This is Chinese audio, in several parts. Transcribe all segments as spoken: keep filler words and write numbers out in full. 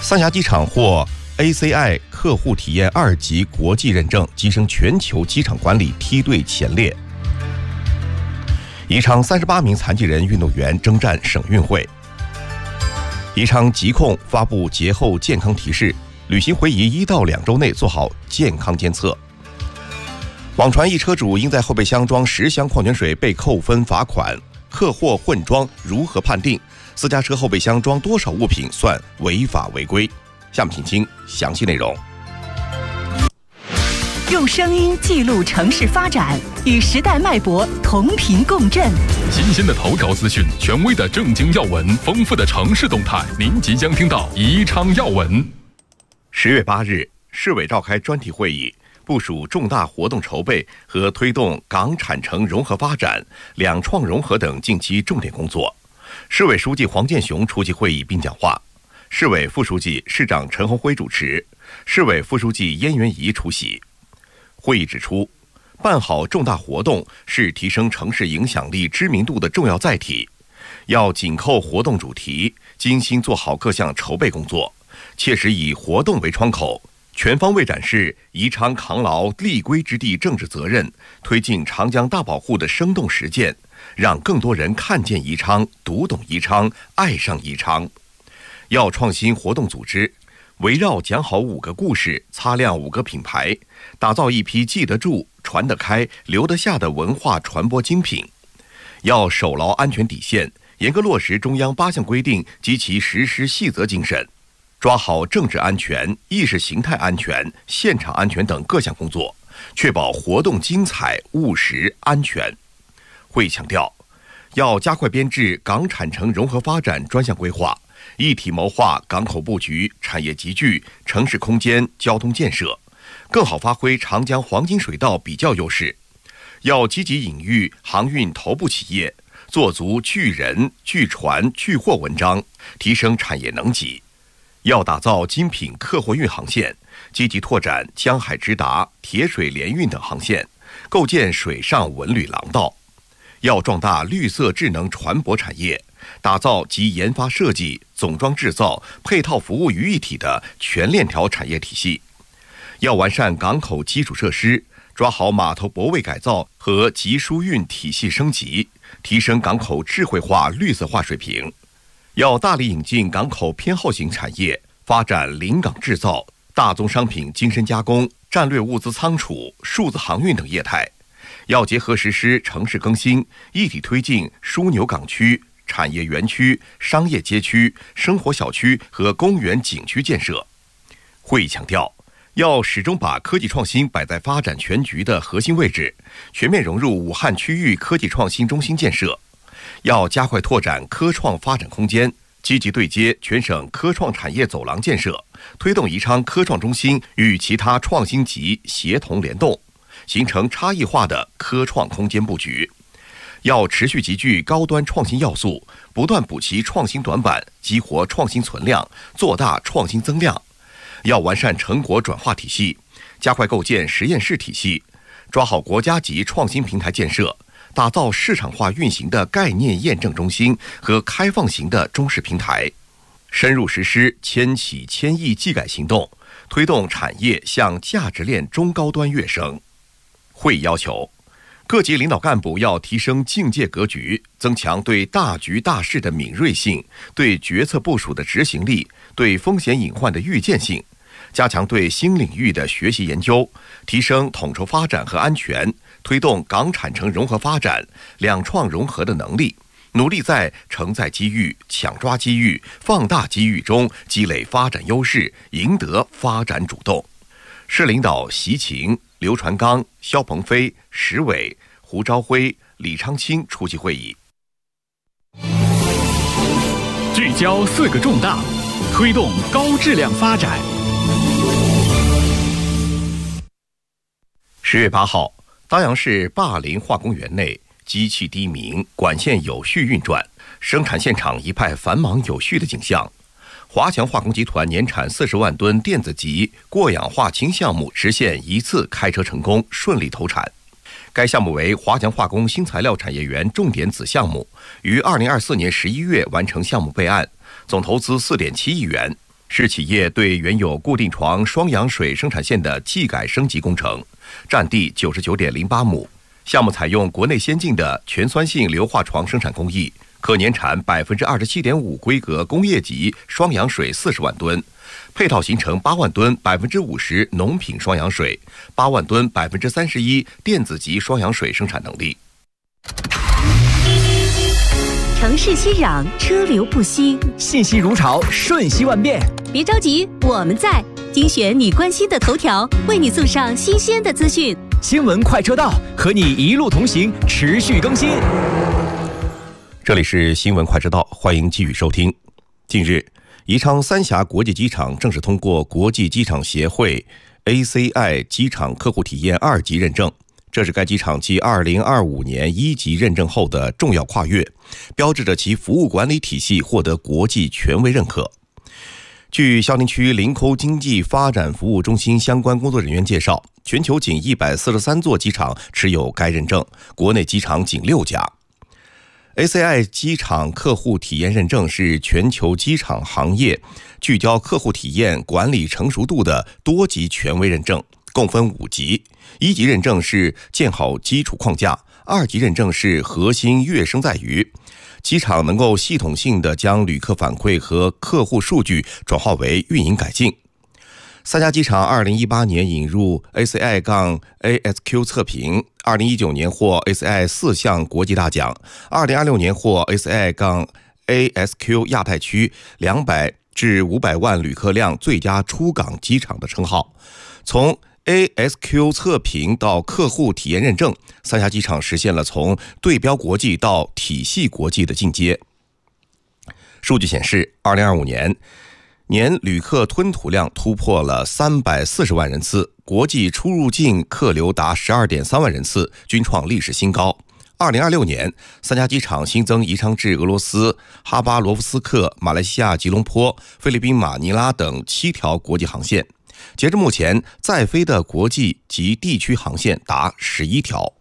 三峡机场获 A C I 客户体验二级国际认证，跻身全球机场管理梯队前列。宜昌三十八名残疾人运动员征战省运会。宜昌疾控发布节后健康提示，旅行回宜一到两周内做好健康监测。网传一车主因在后备箱装十箱矿泉水被扣分罚款，客货混装如何判定？私家车后备箱装多少物品算违法违规？下面请听详细内容。 用声音记录城市发展，与时代脉搏同频共振。 新鲜的头条资讯，权威的正经要闻，丰富的城市动态，您即将听到宜昌要闻。 十月八日，市委召开专题会议，部署重大活动筹备和推动港产城融合发展、两创融合等近期重点工作。市委书记黄健雄出席会议并讲话，市委副书记、市长陈宏辉主持，市委副书记燕元仪出席。会议指出，办好重大活动是提升城市影响力知名度的重要载体，要紧扣活动主题，精心做好各项筹备工作，切实以活动为窗口，全方位展示宜昌扛牢立规之地政治责任，推进长江大保护的生动实践，让更多人看见宜昌、读懂宜昌、爱上宜昌。要创新活动组织，围绕讲好五个故事，擦亮五个品牌，打造一批记得住、传得开、留得下的文化传播精品。要守牢安全底线，严格落实中央八项规定及其实施细则精神，抓好政治安全、意识形态安全、现场安全等各项工作，确保活动精彩、务实、安全。会议强调，要加快编制港产城融合发展专项规划，一体谋划港口布局、产业集聚、城市空间、交通建设，更好发挥长江黄金水道比较优势。要积极引育航运头部企业，做足聚人、聚船、聚货文章，提升产业能级。要打造精品客货运航线，积极拓展江海直达、铁水联运等航线，构建水上文旅廊道。要壮大绿色智能船舶产业，打造集研发设计、总装制造、配套服务于一体的全链条产业体系。要完善港口基础设施，抓好码头泊位改造和集疏运体系升级，提升港口智慧化、绿色化水平。要大力引进港口偏好型产业，发展临港制造、大宗商品精深加工、战略物资仓储、数字航运等业态。要结合实施城市更新，一体推进枢纽港区、产业园区、商业街区、生活小区和公园景区建设。会议强调，要始终把科技创新摆在发展全局的核心位置，全面融入武汉区域科技创新中心建设。要加快拓展科创发展空间，积极对接全省科创产业走廊建设，推动宜昌科创中心与其他创新级协同联动，形成差异化的科创空间布局。要持续集聚高端创新要素，不断补齐创新短板，激活创新存量，做大创新增量。要完善成果转化体系，加快构建实验室体系，抓好国家级创新平台建设，打造市场化运行的概念验证中心和开放型的中式平台，深入实施千企千亿技改行动，推动产业向价值链中高端跃升。会议要求，各级领导干部要提升境界格局，增强对大局大势的敏锐性，对决策部署的执行力，对风险隐患的预见性，加强对新领域的学习研究，提升统筹发展和安全，推动港产城融合发展、两创融合的能力，努力在承载机遇、抢抓机遇、放大机遇中积累发展优势，赢得发展主动。市领导习勤、刘传刚、肖鹏飞、石伟、胡朝辉、李昌清出席会议。 聚焦四个重大，推动高质量发展。 十月八号，当阳市灞陵化工园内机器低鸣，管线有序运转，生产现场一派繁忙有序的景象。华强化工集团年产四十万吨电子级过氧化氢项目实现一次开车成功，顺利投产。该项目为华强化工新材料产业园重点子项目，于二零二四年十一月完成项目备案，总投资四点七亿元， 是企业对原有固定床双氧水生产线的技改升级工程，占地九十九点零八亩。项目采用国内先进的全酸性硫化床生产工艺，可年产百分之二十七点五规格工业级双氧水四十万吨，配套形成八万吨百分之五十农品双氧水、八万吨百分之三十一电子级双氧水生产能力。 城市熙攘，车流不息， 信息如潮，瞬息万变。 别着急，我们在精选你关心的头条，为你送上新鲜的资讯。 新闻快车道，和你一路同行，持续更新。 这里是新闻快车道，欢迎继续收听。近日，宜昌三峡国际机场正式通过国际机场协会 A C I 机场客户体验二级认证。这是该机场继二零二五年一级认证后的重要跨越，标志着其服务管理体系获得国际权威认可。据萧宁区林口经济发展服务中心相关工作人员介绍，全球仅一百四十三座机场持有该认证，国内机场仅六家。A C I 机场客户体验认证是全球机场行业聚焦客户体验管理成熟度的多级权威认证，共分五级。一级认证是建好基础框架，二级认证是核心跃升在于机场能够系统性的将旅客反馈和客户数据转化为运营改进。三峡机场二零一八年引入 A C I-A S Q 测评，二零一九年获 A C I 四项国际大奖，二零二六年获 A C I-A S Q 亚太区两百至五百万旅客量最佳出港机场的称号。从 A S Q 测评到客户体验认证，三峡机场实现了从对标国际到体系国际的进阶。数据显示，二零二五年年旅客吞吐量突破了三百四十万人次，国际出入境客流达十二点三万人次，均创历史新高。二零二六年，三峡机场新增宜昌至俄罗斯哈巴罗夫斯克、马来西亚吉隆坡、菲律宾马尼拉等七条国际航线。截至目前，在飞的国际及地区航线达十一条。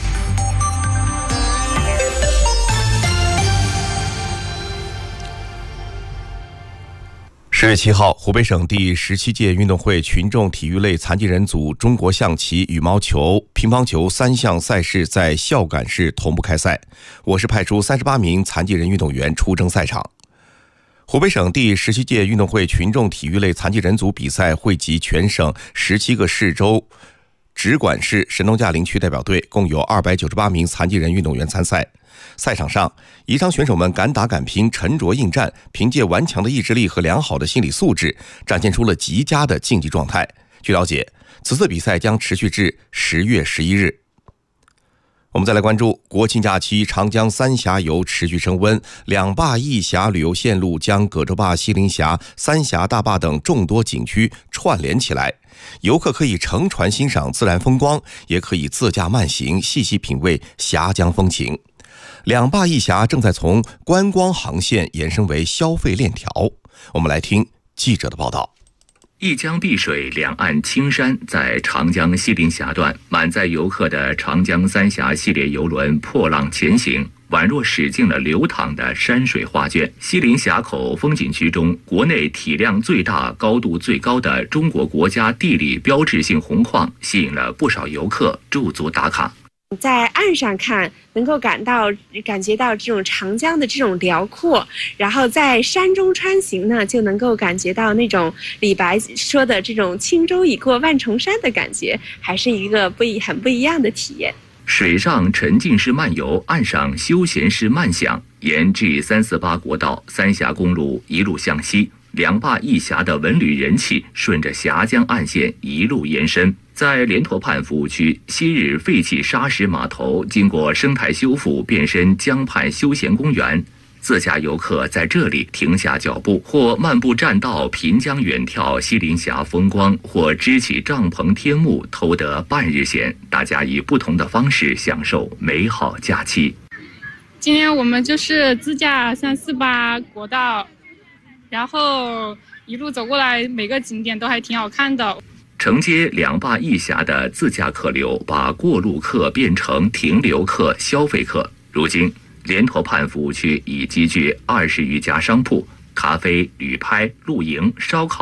十月七号，湖北省第十七届运动会群众体育类残疾人组中国象棋、羽毛球、乒乓球三项赛事在孝感市同步开赛。我市派出三十八名残疾人运动员出征赛场。湖北省第十七届运动会群众体育类残疾人组比赛汇集全省十七个市州直管市神农架林区代表队，共有二百九十八名残疾人运动员参赛。赛场上，宜昌选手们敢打敢拼，沉着应战，凭借顽强的意志力和良好的心理素质，展现出了极佳的竞技状态。据了解，此次比赛将持续至十月十一日。我们再来关注国庆假期，长江三峡游持续升温，两坝一峡旅游线路将葛洲坝、西陵峡、三峡大坝等众多景区串联起来，游客可以乘船欣赏自然风光，也可以自驾慢行，细细品味峡江风情。两坝一峡正在从观光航线延伸为消费链条。我们来听记者的报道。 一江碧水，两岸青山，在长江西陵峡段，满载游客的长江三峡系列游轮破浪前行，宛若驶进了流淌的山水画卷。西陵峡口风景区中，国内体量最大、高度最高的中国国家地理标志性红矿，吸引了不少游客驻足打卡。 在岸上看，能够感到感觉到这种长江的这种辽阔，然后在山中穿行呢，就能够感觉到那种李白说的这种轻舟已过万重山的感觉，还是一个不一很不一样的体验。 水上沉浸式漫游，岸上休闲式慢享，沿 G 三四八国道、三峡公路一路向西，两坝一峡的文旅人气顺着峡江岸线一路延伸。在莲坨畔服务区，昔日废弃砂石码头经过生态修复，变身江畔休闲公园。自驾游客在这里停下脚步，或漫步栈道，凭江远眺西陵峡风光，或支起帐篷天幕，偷得半日闲。大家以不同的方式享受美好假期。 今天我们就是自驾三四八国道，然后一路走过来，每个景点都还挺好看的。 承接两坝一峡的自驾客流，把过路客变成停留客、消费客。如今，莲坨畔服务区已集聚二十余家商铺， 咖啡、旅拍、露营、烧烤。